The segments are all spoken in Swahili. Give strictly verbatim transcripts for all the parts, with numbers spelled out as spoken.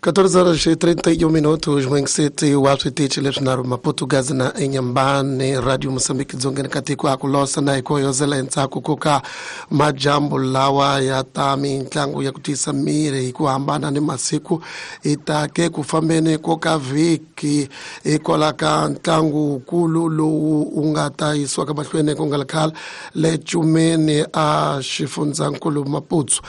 catorze horas e trinta e um minutos, Mwengsete, o alto e lecionário Maputo na Enyambane, Rádio Moçambique, Zongen Katiko, Akulosa, na Ikoyo Zelenza, Kukuka, Majambo, Lawa, Yatami, Ntangu, Yakutisa Mire, Ikuambana, Nemasiku, Itake, Kufamene, Koka Viki, Ikolaka, Ntangu, Kululu, Ungata, Iswaka Batwene, Kongalakal, Lechumene, a Shifunzankulu Maputo,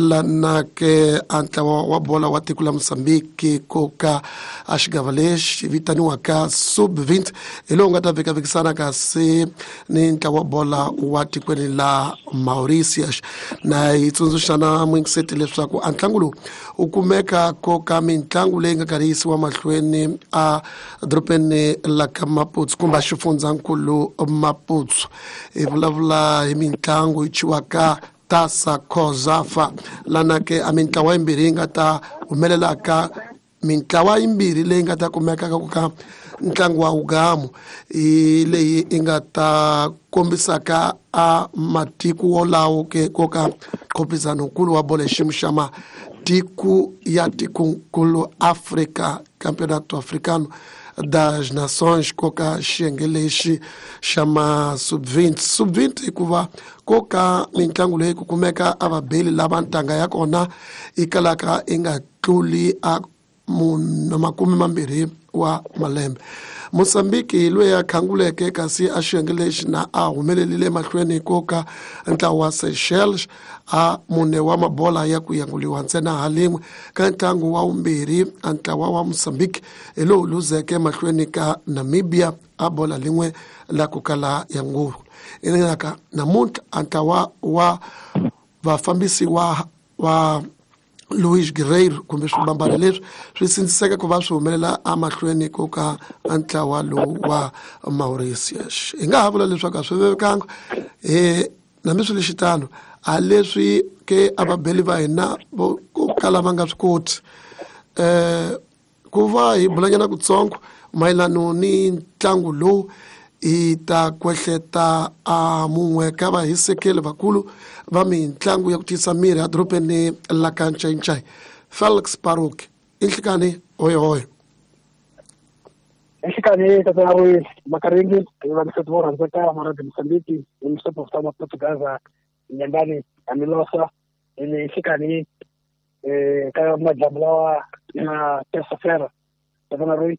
Lanake, Antawa, Wabola, Watikula Moçambique, Koka Ashgavalesh vitani waka sub vinte ilonga tavika vikisana kasi ni ntawabola wati kweni la Mauritius na itunzushana Mwengsete leswaku antlangulu ukumeka koka mintlangu lenga karisi wa mahlweni a dropene la Maputo kumba shifunza nkulu Maputo ivulavula imintlangu ichiwaka tasa kozafa lanake amintlawa imbiri ngata umelela ka mintlawa imbiri leyi nga ta kumeka ka ka ntlangu wa ugamu leyi ingata kombisaka a matiku wolawo ke koka khopizano nkulu wa bola ximxama tiku ya tikunkulu Africa Campeonato Africano das Nações koka xiyenge xama sub vinte sub vinte hikuva koka mitlangu leyi ku kumeka avabeli lava ntanga ya kona ikalaka inga tluli a munhu makumi mambirhi wa malembe. Moçambique loyi a khanguleke kasi a xiyenge lexi na a humelelile mahlweni koka ntlawa wa Seychelles a mune wa mabola ya ku yanguliwa ntsena halin'we ka ntlangu wa vumbirhi a ntlawa wa Moçambique hi lowu luzeke mahlweni ka Namibia a bola lin'we la ku kala ya nguru. Inaka namuntlha a ntlawa wa vafambisi wa wa Luís Guerreiro kumbe swibambana leswi swi sindziseka ku va swi humelela amahlweni koka ntlawa lowu wa Mauritius. Hi nga ha vula leswaku a swi vevekanga eh nambe swi lexitano a leswi ke ababeli va hina ku kala va nga swi koti eh ku va hi bulanyana kutsongo mayelano ni ntlangu lowu i ta kwehleta a mun'we ka va hisekeli vakulu va mitlangu ya ku tisa miri a dropeni la Kanchaichai Felix Baruch inhlikani hoyo hoyo inhlikani tataro makaringi va mseto wa ranzeka mara de Moçambique ni mseto wa Maputo Gaza nyambani amilosa ni inhlikani eh kama majablawa na terça-feira tataro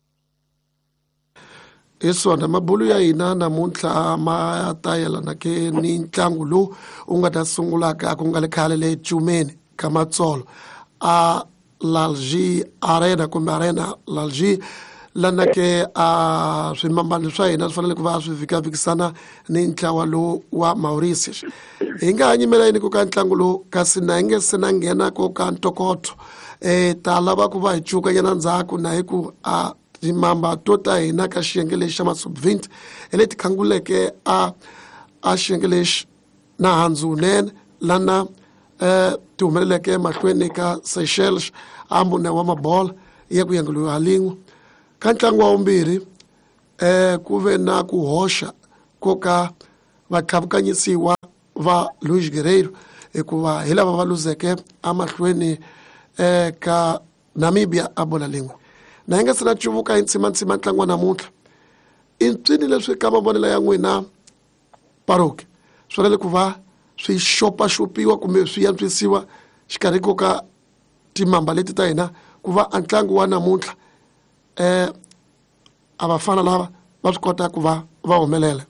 isona mabulu ya hina namuntlha ma tayelana ke ni ntlangu lowu u nga ta sungulaka ku nga le khale le Cumeni ka Matsolo a l'Alger Arena kumbe Arena l'Alger lana ke a swimambani swa hina swi fanele ku va swi vikavikisana ni ntlawa lowu wa Mauritius. Hi nga hanyimela yini ku ka ntlangu lowu kasi na hi nge se na nghena ko ka ntokoto eh ta lava ku va hi cuka nyana ndzhaku na hi ku a timamba tota hina ka xiyenge lexi xa masub vinte leti khanguleke a a xiyenge lexi na handzunene lana eh ti humeleleke mahlweni ka Seychelles a mune wa mabola ya ku yanguliwa halin'we ka ntlangu wa vumbirhi eh ku ve na ku hoxa koka vatlhavukanyisiwa va Luís Guerreiro hikuva hi lava va luzeke a mahlweni eh ka Namibia a bola lin'we na hi nga se na cuvuka hi ntsimantsima ntlangu wa namuntlha i ncini leswi ka mavonelo ya n'wina Baruch swi fanele ku va swi xopaxopiwa kumbe swi yantswisiwa xikarhi koka timamba leti ta hina ku va ntlangu wa namuntlha eh a vafana lava va swi kota ku va va humelela.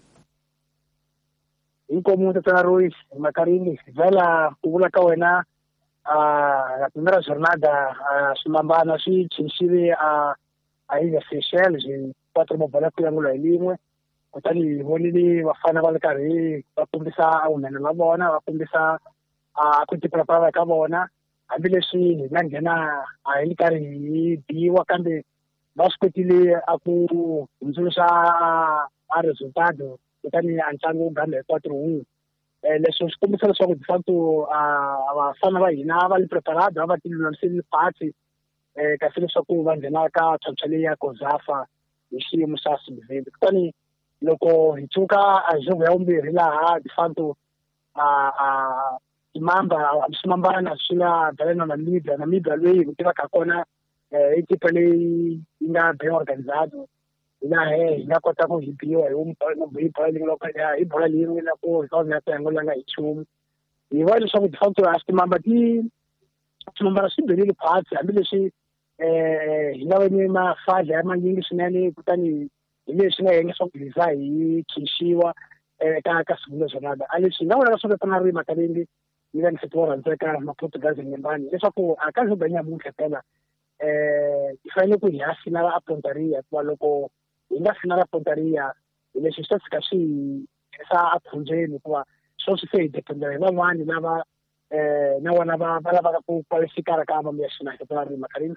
Inkomu tataro makaringi vela ku vula ka wena a la primera jornada swimambana swi chinxiwe a a Ilha Seychelles hi quattro mabola ku yanguliwa hi lin'we kutani hi vonile vafana va le karhi va kombisa vunene la vona va kombisa a ku tiprepara ka vona hambileswi hi nga nghena a hi karhi hi biwa kambe va swi kotile a ku hundzuluxa a resultado kutani a ntlangu wu gambe hi quattro un'we. Leswi swi kombisa leswaku de facto vafana va hina va li preparado va ti lulamisile pasi eh kasi leswaku va nghena ka tlhantlha leyi ya kozafa hi xiyimo xa sub vinte kutani loko hi cuka a jogo ya vumbirhi laha de facto a a timamba swimambana swi nga bela na Namibia Namibia leyi hi tivaka kona eh equipa leyi yi nga bem organizado ina he yi nga kota ku hipiwa hi hi bola leyi nga ka hi bola leyi nga ku ka nga tengo la nga hi chumu hi va leswaku de facto a timamba ti timamba swi belile phatsi hambileswi eh hi nga veni mafadla ya manyingi swinene kutani hi leswi nga henge swa ku lisa hi khixiwa eka ka swilo swin'wana a leswi nga vona leswaku tana ri makalengi yi va ni fitiwa randzeka ma-Portugal nyembani leswaku a ka zoba nyamuntlha tela eh hi fanele ku hi ya finala a Pontaria kuva loko hi nga finala Pontaria leswi swi ta fika swi sa a phunjeni kuva swo swi se hi dependela hi van'wani lava eh na vona va va lavaka ku qualificara ka mamu ya xinaka tana ri makalengi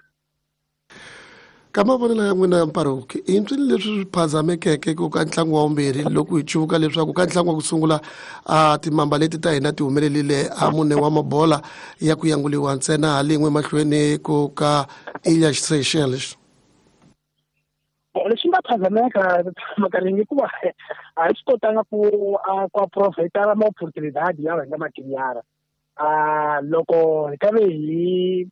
ka mavonelo ya n'wina ya Mparuki i ncini leswi swi phazamekeke ku ka ntlangu wa vumbirhi loko hi chuka leswaku ka ntlangu wa ku sungula a timamba leti ta hina ti humelelile a mune wa mabola ya ku yanguliwa ntsena halin'we mahlweni ku ka Ilhas Seychelles leswi nga phazameka makaringi kuva a hi swi kotanga ku ku aprofitara ma-opportunidade ya vanhu lama tinyara a loko hi kave hi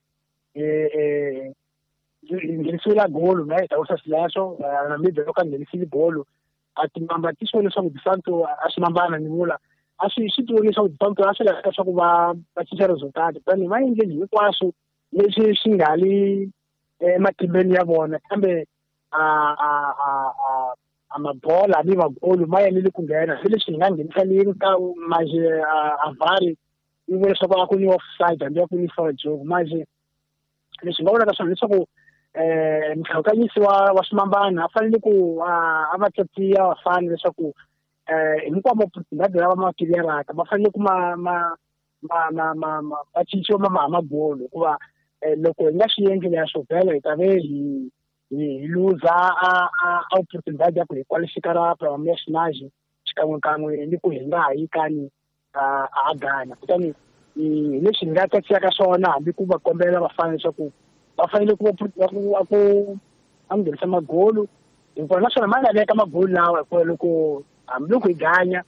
eh nghenisela golo na hi ta usa swileswo na midbe loko nghenisile golo a timamba ti swona leswaku disanto a swi mambana ni vula a swi swi tivi leswaku disanto a swi laveka leswaku va va cinca resultat kutani va endleli hinkwaswo leswi swi nga li ematimbeni ya vona kambe a a a a a mabola ni magolo ma yanele ku nghena hi leswi hi nga nghenisani ka maje a vari yi vula leswaku a ku ni offside hambi ya ku ni foul joke maje leswi nga vulaka swona leswaku eh mhlawukanyisi wa wa swimambana a fanele ku a va tatiya vafana leswaku eh hinkwavo ma-opportunidade lava ma kiliyaraka va fanele ku ma ma ma ma ma ma cinciwa ma magolo hikuva loko hi nga swi endli leswo vhela hi ta ve hi hi luza a a opportunidade ya ku hi qualificara program ya xinaji xikan'wekan'we ni ku hi nga ha yi kani a Ghana kutani hi leswi hi nga tatisaka swona hambi ku va kombela vafana leswaku va fanele ku va ku nghenisa magolo hikuva naswona ma nga veka magolo lawa hikuva loko hambi loko hi ganya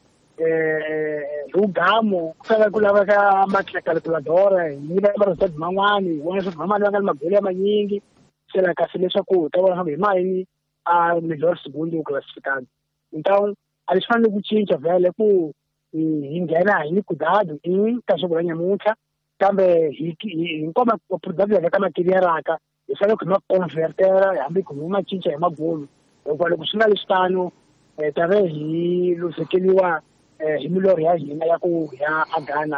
eh hi ugamo ku fanele ku laveka macalculadora hi yiva ma-result man'wani hi vona leswaku van'wani va nga ni magolo ya manyingi se la kasi leswaku ta vona hi mali a melhor segundo classificado então a leswi fanele ku cinca vhele ku hi nghena hi ni cuidado i ka swo vula nyamuntlha kambe hi hinkwavo ma-opportunidade lava ka ma kiliyaraka hi fanele ku hi ma convertera hambi ku hi ma cinca hi magolo hikuva loko swi nga leswi tano um ta ve hi luzekeliwa um hi milorho ya hina ya ku ya a Ghana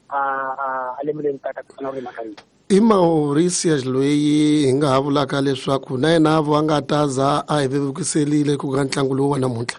a lembe leri taka na ri maka yini i Mauritius loyi hi nga ha vulaka leswaku na yena avo a nga ta za a hi vevukiselile ku ka ntlangu lowu wa namuntlha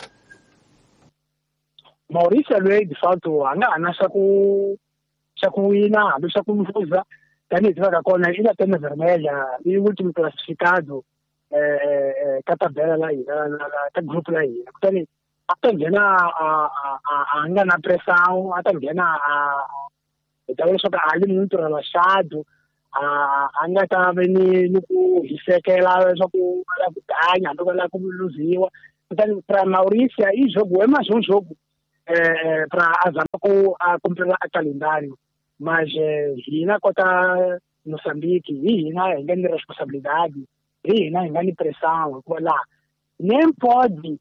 Mauritius loyi de facto a nga ha na xa ku xa ku wina hambi xa ku luza tanihi tivaka kona i la tena vermelha i ultimo classificado eh ka tabela la hina ka group la hina kutani a ta nghena a nga na pressão a ta nghena a ita leswaku a li muito relaxado a nga ta ve ni ni ku hisekela leswaku va lava ku ganya hambi va lava ku luziwa kutani para Mauritius i jogo é mais um jogo eh para azama ku a cumprir a calendário mas hina kota Moçambique hi hina hi nga ni responsabilidade hi hina hi nga ni pressão hikuva laha nem pode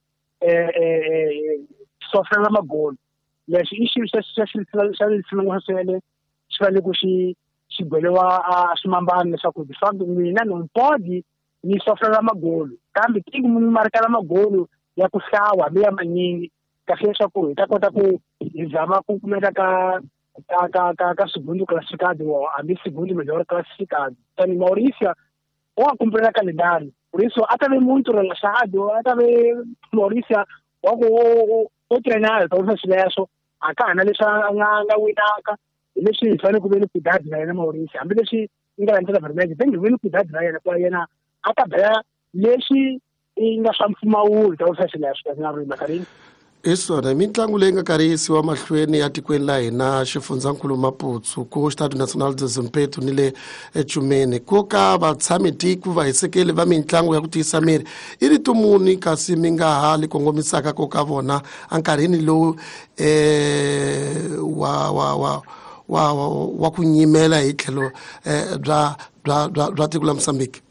sofrela magolo leswi i xilo xa xilungwasele xi fanele ku xi xi gwelewa a swimambana leswaku de facto mina non pode ni sofrela magolo kambe tiki mi markala magolo ya ku hlawa hambi ya manyingi kahle leswaku hi ta kota ku hi zama ku kumeka ka ka ka ka ka segundo classificado hambi segundo melhor classificado tani Mauritius ou a cumprir a calendário por isso até bem muito relaxado até bem Mauritius ou o treinar então faz isso a kana leswa nga nga winaka leswi hi fanele ku ve ni cuidado na yena Mauritius hambi leswi i nga landzela vermelho then hi ve ni cuidado na yena kwa yena a ta bela leswi i nga swa mpfumawulo ta faz leswo kasi na ri makarini i swona mitlangu leyi nga karhi yisiwa mahlweni ya tikweni la hina xifundzankulu Maputsu ku Estado Nacional de Zimpeto ni le eChumeni ku ka vatshami tiko va hisekeli va mitlangu ya ku tiyisa miri i ri tumuni kasi mi nga ha li kongomisaka ko ka vona enkarhini lowu eh wa wa wa wa wa ku nyimela hi tlhelo bya bya bya tiko la Mozambique?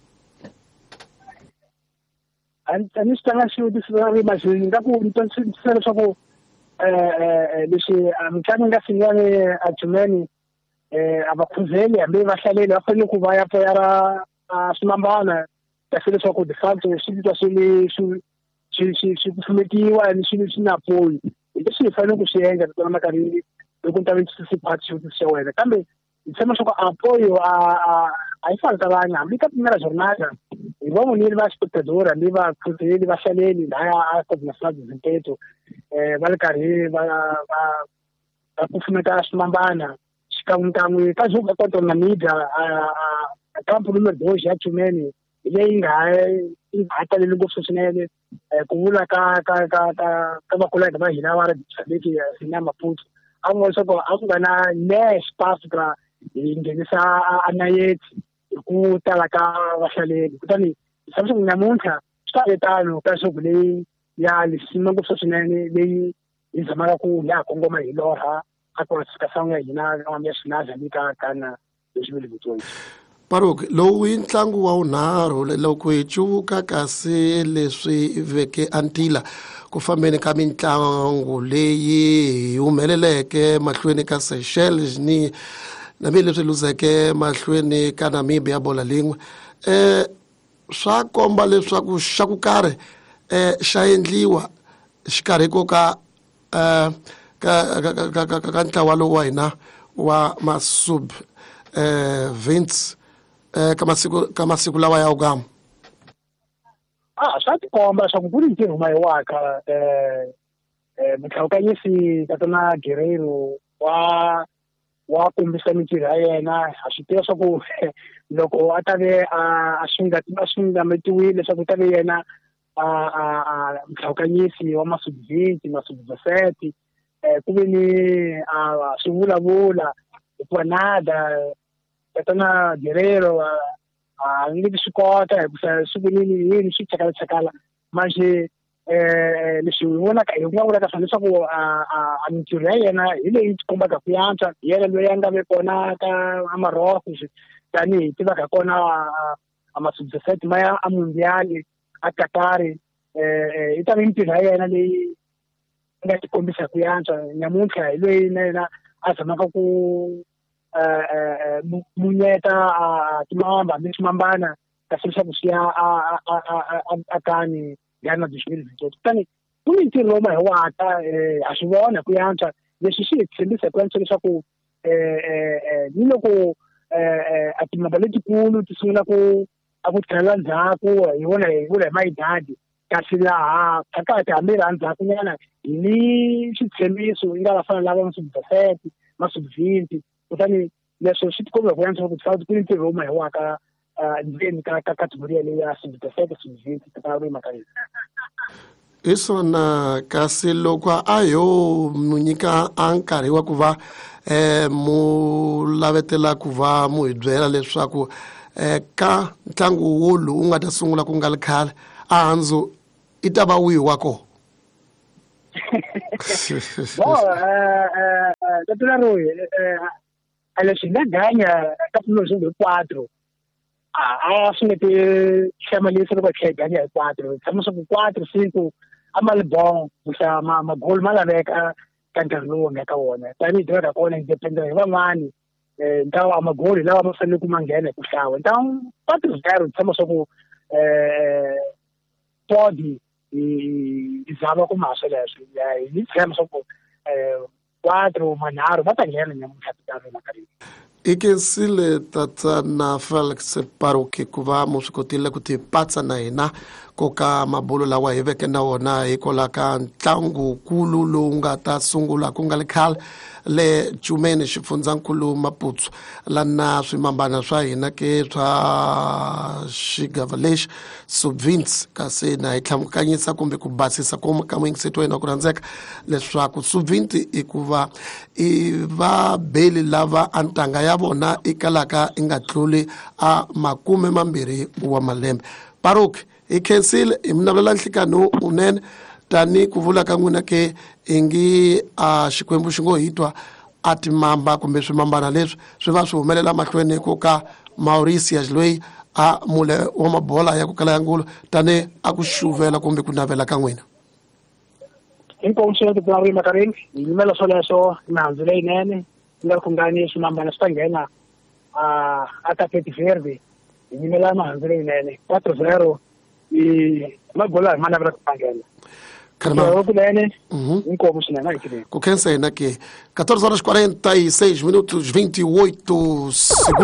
ani swi tlanga xivutiso ri maxini nga ku ntsena leswaku eh leswi mitlangu nga singane a Jumeni eh abakhuzeli hambi va hlaleli va fanele ku va ya pfera swimambana kasi leswaku de facto swi titwa swi swi swi swi kufumekiwa ni swi swi na poi leswi hi fanele ku swi endla tona makarhi loko ni ta ve swi part xivutiso xa wena kambe hi tshama swa ku apoyo a a yi fani talanga hambi ka primera jornada hi va vonile va spectador hambi va khuzeli va hlaleli laya a coordinação desempenho eh va le karhi va va va kufumeta swimambana xikan'wekan'we ka joga kontra Namibia a kampu numero dois ya Jumeni leyi nga ha taleli ngopfu swinene ku vula ka ka ka ka ka vakulaka va hina va Mozambique na Maputo a ngo leswaku a ku nga na ne space ka hi nghenisa anayeti hi ku tala ka vahlaleli kutani samsung namuntlha swi ta etano ka xogu leyi ya lisima ngopfu swinene leyi hi zamaka ku ya kongoma hi lorha a ku ka sanga hina ya xinaza lika kana leswi vile vutomi. Baruch, lowu i ntlangu wa unharhu loko hi cuvuka kasi leswi veke antila ku fambeni ka mitlangu leyi humeleleke mahlweni ka Seychelles ni namileswi luzeke mahlweni ka Namibia bola lin'we eh swa komba leswaku xa ku karhi eh xa endliwa xikarhi ko ka eh ka ka ka ka ntlawa lowu wa hina wa masub eh Vince eh kama siku kama siku lawa ya ugamu. Ah swa tikomba swa ku kuri ntirho mai waka eh eh mutlhawukanyisi tatana Guerrero wa wa kombisa mintirho ya yena a swi tiva swa ku loko a ta ve a swinga a swinga metiwile swa ku ta ve yena a a mutlhawukanyisi wa masub vinte masub dezessete eh ku ve ni a swi vulavula hikuva nada tatana Guerrero a nge swi kota hikuva siku nini yini swi chakala chakala manje eh leswi vona ka yin'wana vula ka swona leswaku a mintirho ya yena hi leyi kombaka ku yantswa yena loyi a nga ve kona ka Amarofu tanihi tivaka kona a masubdezessete maya a mundiali a Qatar eh ita mintirho ya yena leyi nga ti kombisa ku yantswa namuntlha hi loyi na yena a zamaka ku eh munyeta a timamba mitsumambana kasi leswaku swi ya a a a kani yana dishwili zito tani kuni ntirho ma hewata eh a swi vona ku yantswa leswi swi tshembisa ku yantswa leswaku eh eh ni loko eh a timamba letikulu ti sungula ku a ku tlhela ndzhaku hi vona hi vula hi mayidadi kasi laha kakati hambi ra ndzhaku nyana hi ni switshembiso yi nga va fana lava masubdezessete masub vinte kutani leswo swi tikomba ku yantswa ku tsawuti kuni ntirho ma hewaka ndzeni ka ka kategoria leyi ya subdezessete sub vinte ka ri makarhi isona kasi loko a yo munyika a nkarhi wa ku va eh mu lavetela ku va mu hi byela leswaku eh ka ntlangu wo lowu nga ta sungula ku nga le khale a handzu i ta va wihi wa ko bo eh eh tatula royi eh leswi nga ganya ka pfulo hi quattro a swi nge hlamalisi loko hi ganya hi quattro tshama swa ku quattro cinco a ma le bon kuhla ma magol ma laveka ka nkarhi lowu nga ka wona tanihi tiveka kona independent hi van'wani eh ntawa amagoli lawa ma fanele ku ma nghena ku hlawa ntawu quattro zero tshama swa ku eh podi i zava ku maswe leswi hi tshama swa ku eh quattro manharhu va ta nghena nyamuntlha tani makarhi ikensile tatana Felix Baruch ku va mu swi kotile ku tipatsa na hina koka mabolo lawa hi veke na wona hikola ka ntlangu kulu lowu nga ta sungula ku nga le khale le Jumeni xifundzankulu Maputo lana swimambana swa hina ke swa xigava lexi sub vinte kasi na hi tlhamukanyisa kumbe ku basisa ku ka mwingiseti wena ku rhandzeka leswaku sub vinte i ku va i va beli lava a ntanga ya vona i kalaka i nga tluli a makume mambirhi wa malembe. Baruch i khensile i minavulela nhlikano unene tani ku vula ka n'wina ke i ngi a xikwembu xi ngo hitwa a timamba kumbe swimambana leswi swi va swi humelela mahlweni ku ka Mauritius loyi a mule wa mabola ya ku kala ya ngulo tani a ku xuvela kumbe ku navela ka n'wina. Inkomu swi leti ku makarini hi yimela swoleswo mihandzu leyinene nga ku ngani swimambana swi ta nghena a a ta Cape Verde hi yimela mihandzu leyinene quattro zero i mabola hi manavela ku nghena. Caramba. Uhum. Com quem sai, né? Que quatorze horas e quarenta e seis minutos, vinte e oito segundos.